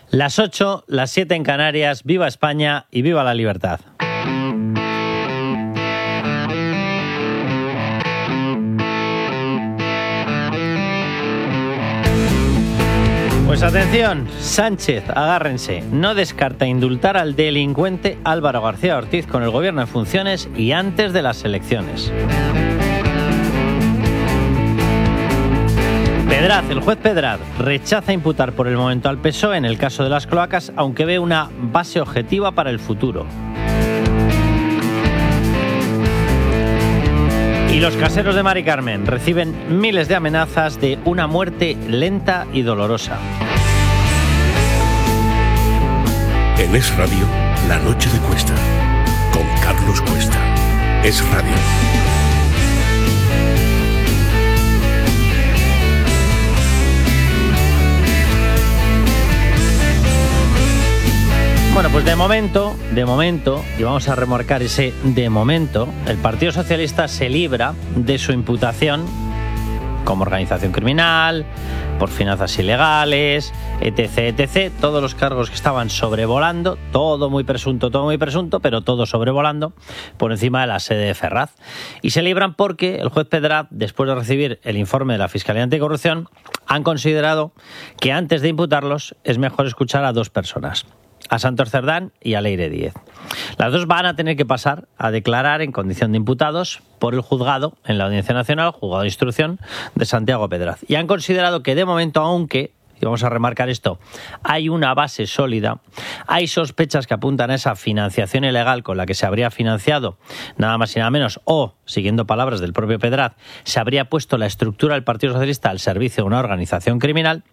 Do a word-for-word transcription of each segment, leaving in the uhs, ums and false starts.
Las ocho, las siete en Canarias. ¡Viva España y viva la libertad! Pues atención, Sánchez, agárrense, no descarta indultar al delincuente Álvaro García Ortiz con el gobierno en funciones y antes de las elecciones. Pedraz, el juez Pedraz, rechaza imputar por el momento al P S O E en el caso de las cloacas, aunque ve una base objetiva para el futuro. Y los caseros de Mari Carmen reciben miles de amenazas de una muerte lenta y dolorosa. En Es Radio, La Noche de Cuesta, con Carlos Cuesta. Es Radio. Bueno, pues de momento, de momento, y vamos a remarcar ese de momento, el Partido Socialista se libra de su imputación como organización criminal, por finanzas ilegales, etc, etcétera. Todos los cargos que estaban sobrevolando, todo muy presunto, todo muy presunto, pero todo sobrevolando por encima de la sede de Ferraz. Y se libran porque el juez Pedraz, después de recibir el informe de la Fiscalía Anticorrupción, han considerado que antes de imputarlos es mejor escuchar a dos personas, a Santos Cerdán y a Leire Díez. Las dos van a tener que pasar a declarar en condición de imputados por el juzgado en la Audiencia Nacional, juzgado de instrucción de Santiago Pedraz. Y han considerado que de momento, aunque, y vamos a remarcar esto, hay una base sólida, hay sospechas que apuntan a esa financiación ilegal con la que se habría financiado nada más y nada menos, o, siguiendo palabras del propio Pedraz, se habría puesto la estructura del Partido Socialista al servicio de una organización criminal.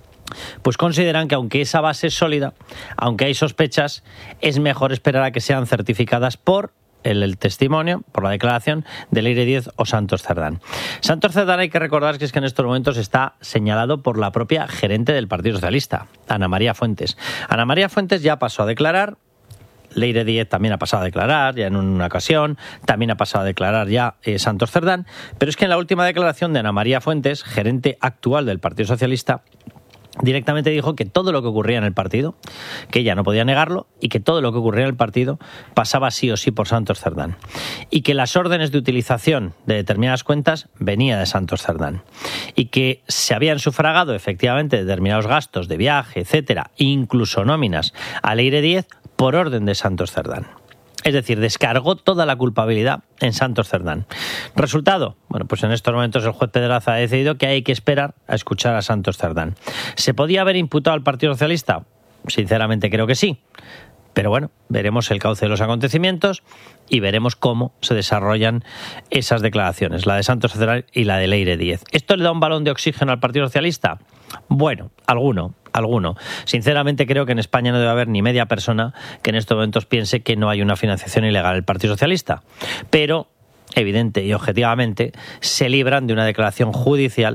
Pues consideran que aunque esa base es sólida, aunque hay sospechas, es mejor esperar a que sean certificadas por el, el testimonio, por la declaración de Leire Díez o Santos Cerdán. Santos Cerdán, hay que recordar que es que en estos momentos está señalado por la propia gerente del Partido Socialista, Ana María Fuentes. Ana María Fuentes ya pasó a declarar, Leire Díez también ha pasado a declarar ya en una ocasión, también ha pasado a declarar ya eh, Santos Cerdán, pero es que en la última declaración de Ana María Fuentes, gerente actual del Partido Socialista, directamente dijo que todo lo que ocurría en el partido, que ella no podía negarlo, y que todo lo que ocurría en el partido pasaba sí o sí por Santos Cerdán. Y que las órdenes de utilización de determinadas cuentas venía de Santos Cerdán. Y que se habían sufragado efectivamente determinados gastos de viaje, etcétera, incluso nóminas a Leire Díez por orden de Santos Cerdán. Es decir, descargó toda la culpabilidad en Santos Cerdán. ¿Resultado? Bueno, pues en estos momentos el juez Pedraz ha decidido que hay que esperar a escuchar a Santos Cerdán. ¿Se podía haber imputado al Partido Socialista? Sinceramente creo que sí. Pero bueno, veremos el cauce de los acontecimientos y veremos cómo se desarrollan esas declaraciones, la de Santos Cerdán y la de Leire Díez. ¿Esto le da un balón de oxígeno al Partido Socialista? Bueno, alguno, alguno. Sinceramente creo que en España no debe haber ni media persona que en estos momentos piense que no hay una financiación ilegal del Partido Socialista. Pero, evidente y objetivamente, se libran de una declaración judicial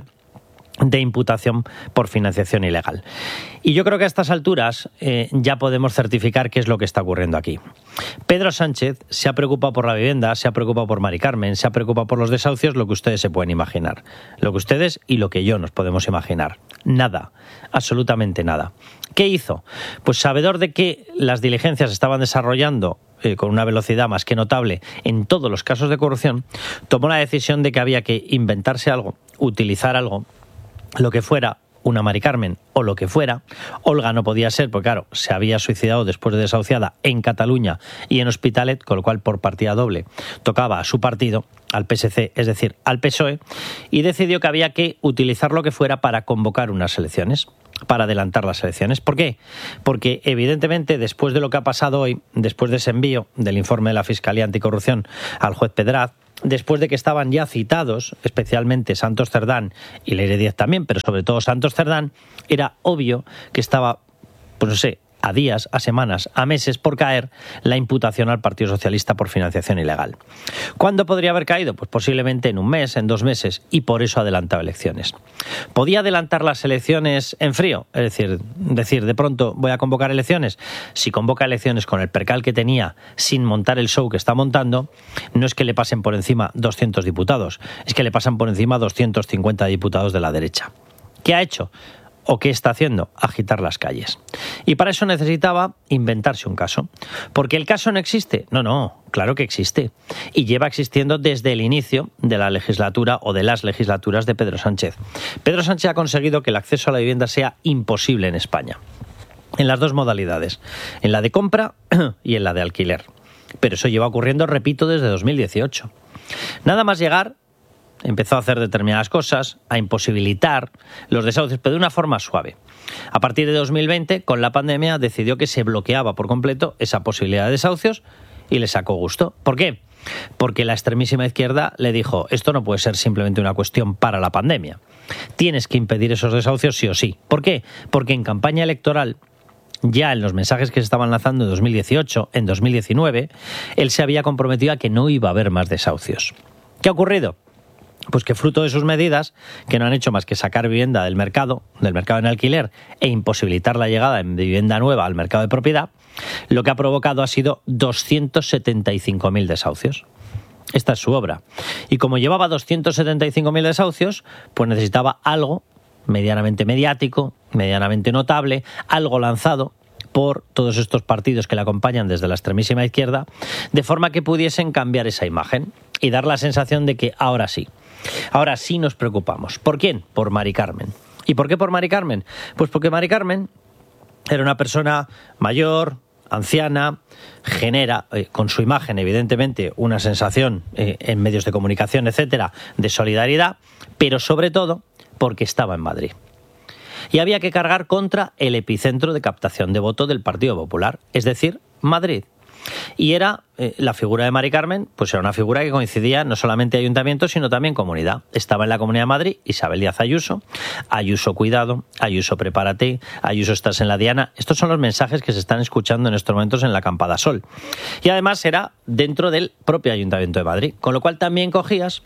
de imputación por financiación ilegal. Y yo creo que a estas alturas eh, ya podemos certificar qué es lo que está ocurriendo aquí. Pedro Sánchez se ha preocupado por la vivienda, se ha preocupado por Mari Carmen, se ha preocupado por los desahucios, lo que ustedes se pueden imaginar. Lo que ustedes y lo que yo nos podemos imaginar. Nada, absolutamente nada. ¿Qué hizo? Pues sabedor de que las diligencias estaban desarrollando eh, con una velocidad más que notable en todos los casos de corrupción, tomó la decisión de que había que inventarse algo, utilizar algo, lo que fuera, una Mari Carmen o lo que fuera. Olga no podía ser, porque claro, se había suicidado después de desahuciada en Cataluña y en Hospitalet, con lo cual por partida doble tocaba a su partido, al P S C, es decir, al P S O E, y decidió que había que utilizar lo que fuera para convocar unas elecciones, para adelantar las elecciones. ¿Por qué? Porque evidentemente después de lo que ha pasado hoy, después de ese envío del informe de la Fiscalía Anticorrupción al juez Pedraz, después de que estaban ya citados, especialmente Santos Cerdán y Leire Díez también, pero sobre todo Santos Cerdán, era obvio que estaba, pues no sé, a días, a semanas, a meses por caer la imputación al Partido Socialista por financiación ilegal. ¿Cuándo podría haber caído? Pues posiblemente en un mes, en dos meses, y por eso adelantaba elecciones. ¿Podía adelantar las elecciones en frío? Es decir, decir, de pronto voy a convocar elecciones. Si convoca elecciones con el percal que tenía, sin montar el show que está montando, no es que le pasen por encima doscientos diputados, es que le pasan por encima doscientos cincuenta diputados de la derecha. ¿Qué ha hecho? ¿O qué está haciendo? Agitar las calles. Y para eso necesitaba inventarse un caso. ¿Porque el caso no existe? No, no, claro que existe. Y lleva existiendo desde el inicio de la legislatura o de las legislaturas de Pedro Sánchez. Pedro Sánchez ha conseguido que el acceso a la vivienda sea imposible en España. En las dos modalidades, en la de compra y en la de alquiler. Pero eso lleva ocurriendo, repito, desde dos mil dieciocho. Nada más llegar, empezó a hacer determinadas cosas, a imposibilitar los desahucios, pero de una forma suave. A partir de dos mil veinte, con la pandemia, decidió que se bloqueaba por completo esa posibilidad de desahucios y le sacó gusto. ¿Por qué? Porque la extremísima izquierda le dijo, esto no puede ser simplemente una cuestión para la pandemia. Tienes que impedir esos desahucios sí o sí. ¿Por qué? Porque en campaña electoral, ya en los mensajes que se estaban lanzando en dos mil dieciocho, en dos mil diecinueve, él se había comprometido a que no iba a haber más desahucios. ¿Qué ha ocurrido? Pues que fruto de sus medidas, que no han hecho más que sacar vivienda del mercado, del mercado en alquiler, e imposibilitar la llegada de vivienda nueva al mercado de propiedad, lo que ha provocado ha sido doscientos setenta y cinco mil desahucios. Esta es su obra. Y como llevaba doscientos setenta y cinco mil desahucios, pues necesitaba algo medianamente mediático, medianamente notable, algo lanzado por todos estos partidos que le acompañan desde la extremísima izquierda, de forma que pudiesen cambiar esa imagen y dar la sensación de que ahora sí, ahora sí nos preocupamos. ¿Por quién? Por Mari Carmen. ¿Y por qué por Mari Carmen? Pues porque Mari Carmen era una persona mayor, anciana, genera eh, con su imagen evidentemente una sensación eh, en medios de comunicación, etcétera, de solidaridad, pero sobre todo porque estaba en Madrid. Y había que cargar contra el epicentro de captación de voto del Partido Popular, es decir, Madrid. Y era eh, la figura de Mari Carmen, pues era una figura que coincidía no solamente ayuntamiento, sino también comunidad. Estaba en la Comunidad de Madrid Isabel Díaz Ayuso, Ayuso cuidado, Ayuso prepárate, Ayuso estás en la diana. Estos son los mensajes que se están escuchando en estos momentos en la Campada Sol. Y además era dentro del propio Ayuntamiento de Madrid, con lo cual también cogías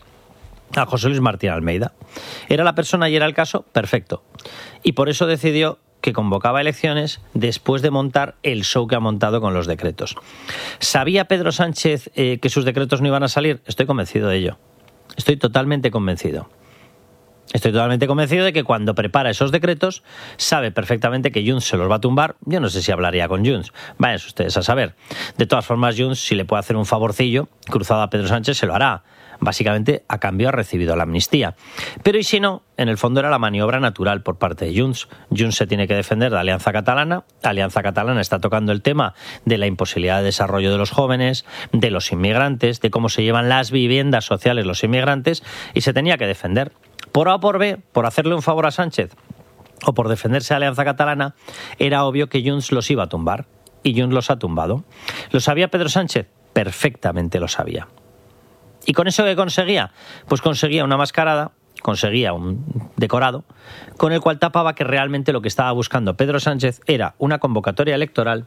a José Luis Martín Almeida. Era la persona y era el caso perfecto. Y por eso decidió que convocaba elecciones después de montar el show que ha montado con los decretos. ¿Sabía Pedro Sánchez eh, que sus decretos no iban a salir? Estoy convencido de ello. Estoy totalmente convencido. Estoy totalmente convencido de que cuando prepara esos decretos sabe perfectamente que Junts se los va a tumbar. Yo no sé si hablaría con Junts. Vayan ustedes a saber. De todas formas, Junts, si le puede hacer un favorcillo cruzado a Pedro Sánchez, se lo hará. Básicamente, a cambio ha recibido la amnistía. Pero y si no, en el fondo era la maniobra natural por parte de Junts. Junts se tiene que defender de Alianza Catalana. Alianza Catalana está tocando el tema de la imposibilidad de desarrollo de los jóvenes, de los inmigrantes, de cómo se llevan las viviendas sociales los inmigrantes, y se tenía que defender. Por A o por B, por hacerle un favor a Sánchez o por defenderse a Alianza Catalana, era obvio que Junts los iba a tumbar. Y Junts los ha tumbado. ¿Lo sabía Pedro Sánchez? Perfectamente lo sabía. ¿Y con eso qué conseguía? Pues conseguía una mascarada, conseguía un decorado, con el cual tapaba que realmente lo que estaba buscando Pedro Sánchez era una convocatoria electoral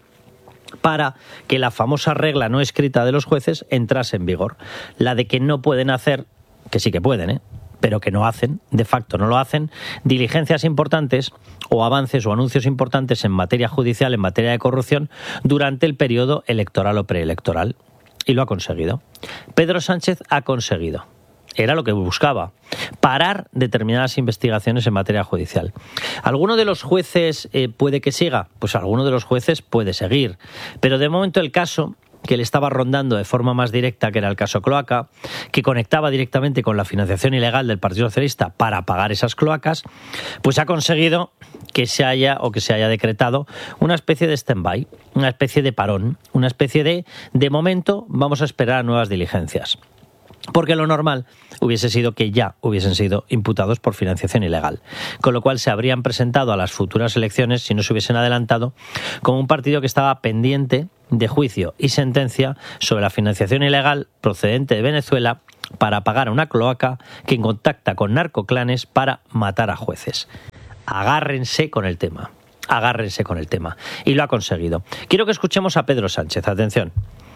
para que la famosa regla no escrita de los jueces entrase en vigor. La de que no pueden hacer, que sí que pueden, ¿eh? pero que no hacen, de facto no lo hacen, diligencias importantes o avances o anuncios importantes en materia judicial, en materia de corrupción, durante el periodo electoral o preelectoral. Y lo ha conseguido. Pedro Sánchez ha conseguido. Era lo que buscaba. Parar determinadas investigaciones en materia judicial. ¿Alguno de los jueces eh, puede que siga? Pues alguno de los jueces puede seguir. Pero de momento el caso que le estaba rondando de forma más directa, que era el caso Cloaca, que conectaba directamente con la financiación ilegal del Partido Socialista para pagar esas cloacas, pues ha conseguido que se haya o que se haya decretado una especie de stand-by, una especie de parón, una especie de, de momento vamos a esperar a nuevas diligencias. Porque lo normal hubiese sido que ya hubiesen sido imputados por financiación ilegal, con lo cual se habrían presentado a las futuras elecciones, si no se hubiesen adelantado, como un partido que estaba pendiente de juicio y sentencia sobre la financiación ilegal procedente de Venezuela para pagar a una cloaca que contacta con narcoclanes para matar a jueces. Agárrense con el tema, agárrense con el tema. Y lo ha conseguido. Quiero que escuchemos a Pedro Sánchez, atención.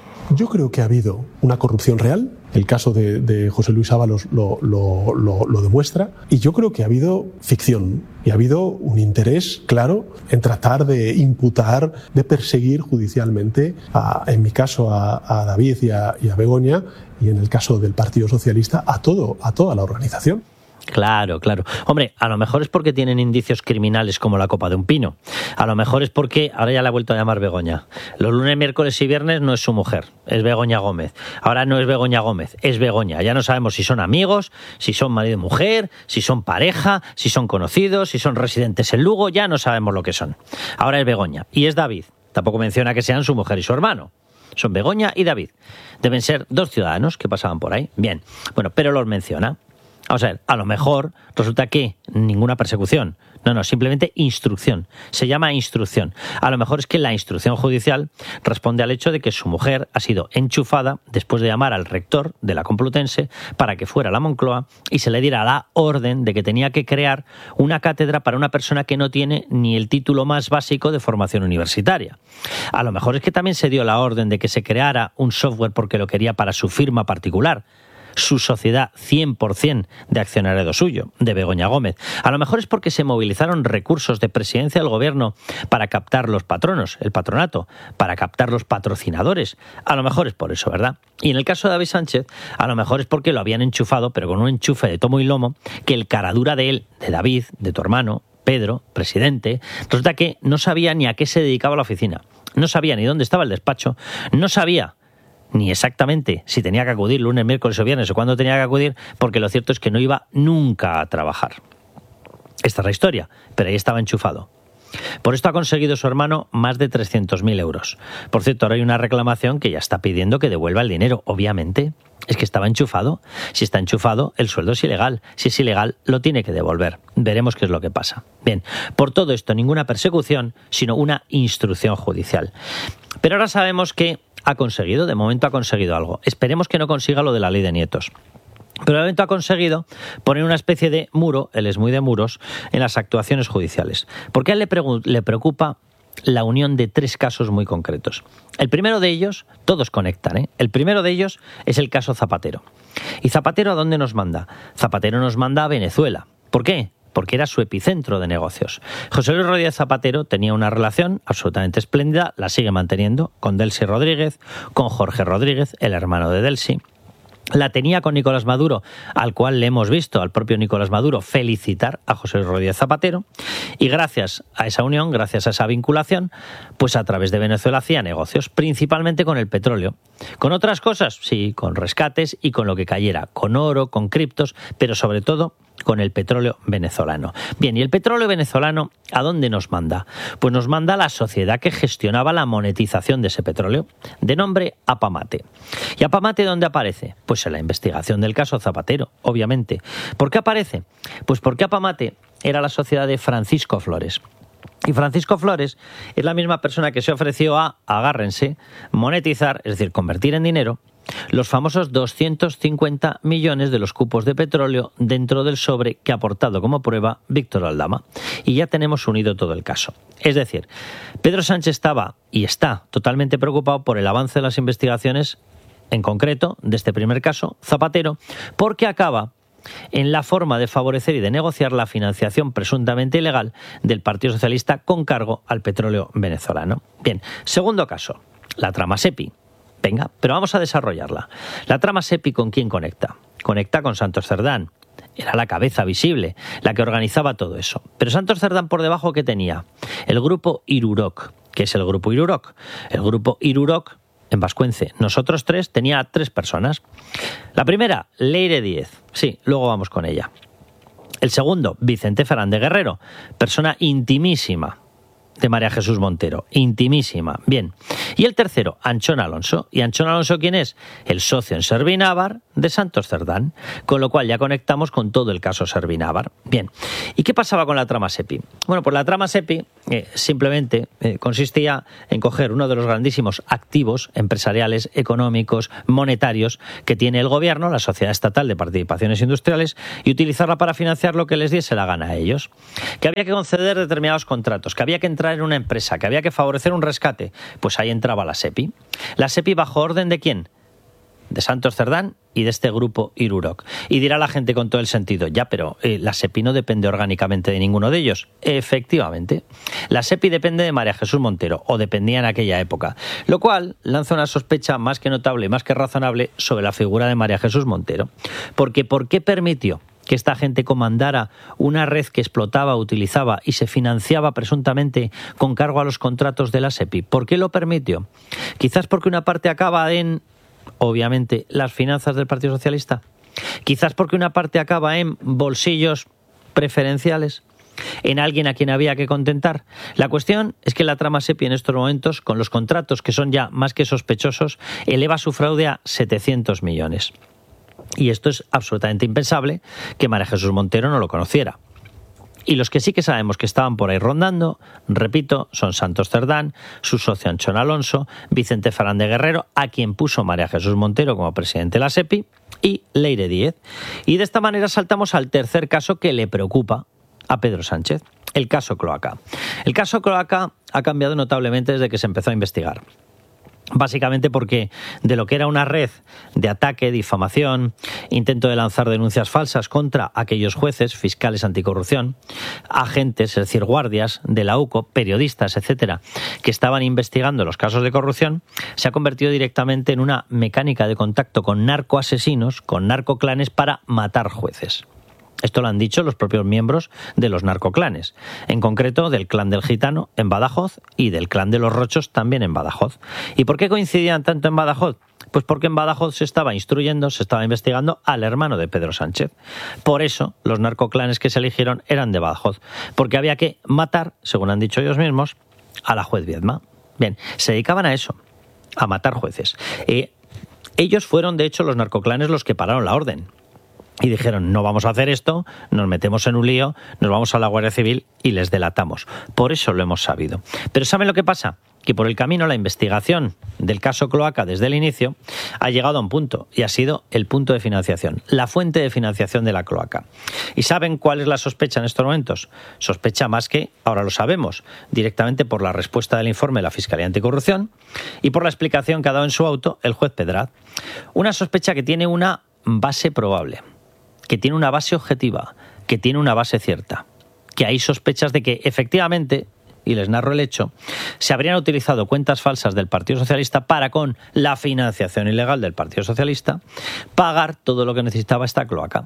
Yo creo que ha habido una corrupción real, el caso de, de José Luis Ábalos lo, lo, lo, lo demuestra, y yo creo que ha habido ficción y ha habido un interés claro en tratar de imputar, de perseguir judicialmente, a, en mi caso a, a David y a, y a Begoña, y en el caso del Partido Socialista a, todo, a toda la organización. Claro, claro. Hombre, a lo mejor es porque tienen indicios criminales como la copa de un pino. A lo mejor es porque, ahora ya la ha vuelto a llamar Begoña. Los lunes, miércoles y viernes no es su mujer, es Begoña Gómez. Ahora no es Begoña Gómez, es Begoña. Ya no sabemos si son amigos, si son marido y mujer, si son pareja, si son conocidos, si son residentes en Lugo, ya no sabemos lo que son. Ahora es Begoña. Y es David. Tampoco menciona que sean su mujer y su hermano. Son Begoña y David. Deben ser dos ciudadanos que pasaban por ahí. Bien, bueno, pero los menciona. Vamos a ver, a lo mejor resulta que ninguna persecución. No, no, simplemente instrucción. Se llama instrucción. A lo mejor es que la instrucción judicial responde al hecho de que su mujer ha sido enchufada después de llamar al rector de la Complutense para que fuera a la Moncloa y se le diera la orden de que tenía que crear una cátedra para una persona que no tiene ni el título más básico de formación universitaria. A lo mejor es que también se dio la orden de que se creara un software porque lo quería para su firma particular, su sociedad cien por ciento de accionariado suyo, de Begoña Gómez. A lo mejor es porque se movilizaron recursos de presidencia del gobierno para captar los patronos, el patronato, para captar los patrocinadores. A lo mejor es por eso, ¿verdad? Y en el caso de David Sánchez, a lo mejor es porque lo habían enchufado, pero con un enchufe de tomo y lomo, que el caradura de él, de David, de tu hermano, Pedro, presidente, resulta que no sabía ni a qué se dedicaba la oficina. No sabía ni dónde estaba el despacho, no sabía ni exactamente si tenía que acudir lunes, miércoles o viernes o cuándo tenía que acudir, porque lo cierto es que no iba nunca a trabajar. Esta es la historia, pero ahí estaba enchufado. Por esto ha conseguido su hermano más de trescientos mil euros. Por cierto, ahora hay una reclamación que ya está pidiendo que devuelva el dinero. Obviamente, es que estaba enchufado. Si está enchufado, el sueldo es ilegal. Si es ilegal, lo tiene que devolver. Veremos qué es lo que pasa. Bien, por todo esto, ninguna persecución, sino una instrucción judicial. Pero ahora sabemos que ha conseguido, de momento ha conseguido algo. Esperemos que no consiga lo de la ley de nietos. Pero de momento ha conseguido poner una especie de muro, él es muy de muros, en las actuaciones judiciales. Porque a él le, pregu- le preocupa la unión de tres casos muy concretos. El primero de ellos, todos conectan, ¿eh? El primero de ellos es el caso Zapatero. ¿Y Zapatero a dónde nos manda? Zapatero nos manda a Venezuela. ¿Por qué? Porque era su epicentro de negocios. José Luis Rodríguez Zapatero tenía una relación absolutamente espléndida, la sigue manteniendo, con Delcy Rodríguez, con Jorge Rodríguez, el hermano de Delcy. La tenía con Nicolás Maduro, al cual le hemos visto al propio Nicolás Maduro felicitar a José Luis Rodríguez Zapatero, y gracias a esa unión, gracias a esa vinculación, pues a través de Venezuela hacía negocios, principalmente con el petróleo. Con otras cosas, sí, con rescates y con lo que cayera, con oro, con criptos, pero sobre todo con el petróleo venezolano. Bien, ¿y el petróleo venezolano a dónde nos manda? Pues nos manda a la sociedad que gestionaba la monetización de ese petróleo, de nombre Apamate. ¿Y Apamate dónde aparece? Pues en la investigación del caso Zapatero, obviamente. ¿Por qué aparece? Pues porque Apamate era la sociedad de Francisco Flores. Y Francisco Flores es la misma persona que se ofreció a, agárrense, monetizar, es decir, convertir en dinero, los famosos doscientos cincuenta millones de los cupos de petróleo dentro del sobre que ha aportado como prueba Víctor Aldama. Y ya tenemos unido todo el caso. Es decir, Pedro Sánchez estaba y está totalmente preocupado por el avance de las investigaciones, en concreto, de este primer caso, Zapatero, porque acaba en la forma de favorecer y de negociar la financiación presuntamente ilegal del Partido Socialista con cargo al petróleo venezolano. Bien, segundo caso, la trama SEPI. Venga, pero vamos a desarrollarla. La trama SEPI, ¿con quién conecta? Conecta con Santos Cerdán. Era la cabeza visible, la que organizaba todo eso. Pero Santos Cerdán por debajo, ¿qué tenía? El grupo Iruroc. ¿Qué es el grupo Iruroc? El grupo Iruroc, en vascuence, nosotros tres, tenía tres personas. La primera, Leire Díez. Sí, luego vamos con ella. El segundo, Vicente Fernández Guerrero, persona intimísima de María Jesús Montero, intimísima. Bien. Y el tercero, Anchón Alonso. ¿Y Anchón Alonso quién es? El socio en Servinávar de Santos Cerdán, con lo cual ya conectamos con todo el caso Servinávar. Bien. ¿Y qué pasaba con la trama SEPI? Bueno, pues la trama SEPI eh, simplemente eh, consistía en coger uno de los grandísimos activos empresariales, económicos, monetarios que tiene el gobierno, la Sociedad Estatal de Participaciones Industriales, y utilizarla para financiar lo que les diese la gana a ellos. Que había que conceder determinados contratos, que había que entrar en una empresa, que había que favorecer un rescate, pues ahí entraba la SEPI. La SEPI bajo orden de ¿quién? De Santos Cerdán y de este grupo Iruroc. Y dirá la gente con todo el sentido, ya, pero eh, la SEPI no depende orgánicamente de ninguno de ellos. Efectivamente, la SEPI depende de María Jesús Montero, o dependía en aquella época, lo cual lanza una sospecha más que notable y más que razonable sobre la figura de María Jesús Montero. Porque ¿por qué permitió que esta gente comandara una red que explotaba, utilizaba y se financiaba presuntamente con cargo a los contratos de la SEPI? ¿Por qué lo permitió? Quizás porque una parte acaba en, obviamente, las finanzas del Partido Socialista. Quizás porque una parte acaba en bolsillos preferenciales, en alguien a quien había que contentar. La cuestión es que la trama SEPI en estos momentos, con los contratos que son ya más que sospechosos, eleva su fraude a setecientos millones. Y esto es absolutamente impensable que María Jesús Montero no lo conociera. Y los que sí que sabemos que estaban por ahí rondando, repito, son Santos Cerdán, su socio Anchón Alonso, Vicente Fernández Guerrero, a quien puso María Jesús Montero como presidente de la SEPI, y Leire Díez. Y de esta manera saltamos al tercer caso que le preocupa a Pedro Sánchez, el caso Cloaca. El caso Cloaca ha cambiado notablemente desde que se empezó a investigar. Básicamente porque de lo que era una red de ataque, difamación, intento de lanzar denuncias falsas contra aquellos jueces, fiscales anticorrupción, agentes, es decir, guardias de la U C O, periodistas, etcétera, que estaban investigando los casos de corrupción, se ha convertido directamente en una mecánica de contacto con narcoasesinos, con narcoclanes para matar jueces. Esto lo han dicho los propios miembros de los narcoclanes, en concreto del clan del Gitano en Badajoz y del clan de los Rochos también en Badajoz. ¿Y por qué coincidían tanto en Badajoz? Pues porque en Badajoz se estaba instruyendo, se estaba investigando al hermano de Pedro Sánchez. Por eso los narcoclanes que se eligieron eran de Badajoz, porque había que matar, según han dicho ellos mismos, a la juez Viedma. Bien, se dedicaban a eso, a matar jueces. Eh, ellos fueron, de hecho, los narcoclanes los que pararon la orden. Y dijeron, no vamos a hacer esto, nos metemos en un lío, nos vamos a la Guardia Civil y les delatamos. Por eso lo hemos sabido. Pero ¿saben lo que pasa? Que por el camino la investigación del caso Cloaca desde el inicio ha llegado a un punto, y ha sido el punto de financiación, la fuente de financiación de la Cloaca. ¿Y saben cuál es la sospecha en estos momentos? Sospecha más que, ahora lo sabemos, directamente por la respuesta del informe de la Fiscalía Anticorrupción y por la explicación que ha dado en su auto el juez Pedraz. Una sospecha que tiene una base probable, que tiene una base objetiva, que tiene una base cierta, que hay sospechas de que efectivamente, y les narro el hecho, se habrían utilizado cuentas falsas del Partido Socialista para, con la financiación ilegal del Partido Socialista, pagar todo lo que necesitaba esta cloaca.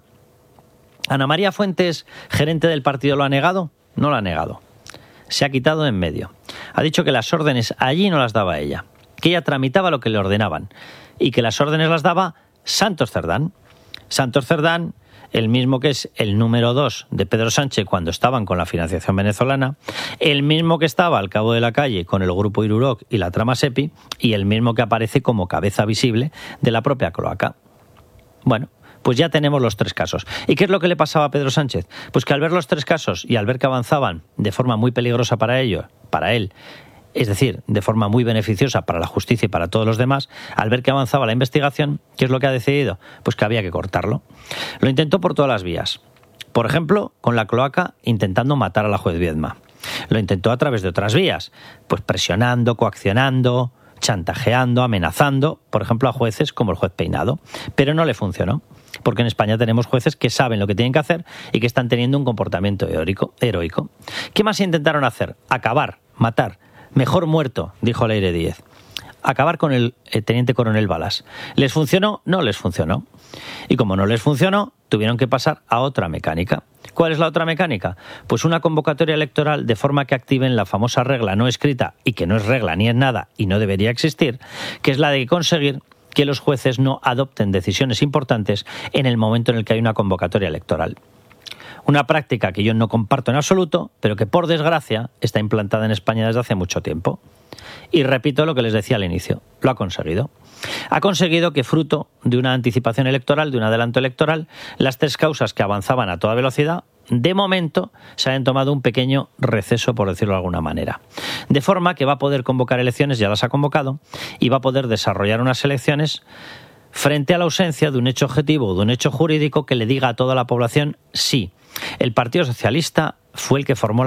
¿Ana María Fuentes, gerente del partido, lo ha negado? No lo ha negado. Se ha quitado en medio. Ha dicho que las órdenes allí no las daba ella, que ella tramitaba lo que le ordenaban y que las órdenes las daba Santos Cerdán. Santos Cerdán, el mismo que es el número dos de Pedro Sánchez cuando estaban con la financiación venezolana, el mismo que estaba al cabo de la calle con el grupo Iruroc y la trama SEPI, y el mismo que aparece como cabeza visible de la propia Cloaca. Bueno, pues ya tenemos los tres casos. ¿Y qué es lo que le pasaba a Pedro Sánchez? Pues que al ver los tres casos y al ver que avanzaban de forma muy peligrosa para ellos, para él, es decir, de forma muy beneficiosa para la justicia y para todos los demás, al ver que avanzaba la investigación, ¿qué es lo que ha decidido? Pues que había que cortarlo. Lo intentó por todas las vías. Por ejemplo, con la Cloaca intentando matar a la juez Viedma. Lo intentó a través de otras vías, pues presionando, coaccionando, chantajeando, amenazando, por ejemplo, a jueces como el juez Peinado. Pero no le funcionó, porque en España tenemos jueces que saben lo que tienen que hacer y que están teniendo un comportamiento heroico. heroico. ¿Qué más intentaron hacer? Acabar, matar. Mejor muerto, dijo Leire Díez. Acabar con el eh, teniente coronel Balas. ¿Les funcionó? No les funcionó. Y como no les funcionó, tuvieron que pasar a otra mecánica. ¿Cuál es la otra mecánica? Pues una convocatoria electoral de forma que activen la famosa regla no escrita, y que no es regla ni es nada y no debería existir, que es la de conseguir que los jueces no adopten decisiones importantes en el momento en el que hay una convocatoria electoral. Una práctica que yo no comparto en absoluto, pero que por desgracia está implantada en España desde hace mucho tiempo. Y repito lo que les decía al inicio, lo ha conseguido. Ha conseguido que, fruto de una anticipación electoral, de un adelanto electoral, las tres causas que avanzaban a toda velocidad, de momento se hayan tomado un pequeño receso, por decirlo de alguna manera. De forma que va a poder convocar elecciones, ya las ha convocado, y va a poder desarrollar unas elecciones frente a la ausencia de un hecho objetivo o de un hecho jurídico que le diga a toda la población sí. El Partido Socialista fue el que formó la